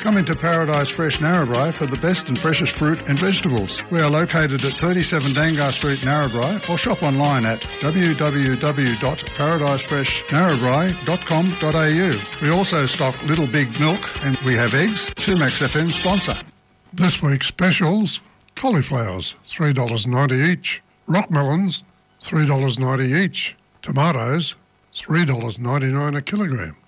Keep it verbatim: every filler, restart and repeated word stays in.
Come into Paradise Fresh Narrabri for the best and freshest fruit and vegetables. We are located at thirty-seven Dangar Street, Narrabri, or shop online at w w w dot paradise fresh narrabri dot com dot a u. We also stock Little Big Milk and we have eggs. two Max F M sponsor. This week's specials: cauliflowers, three dollars ninety each. Rock melons, three dollars ninety each. Tomatoes, three dollars ninety-nine a kilogram.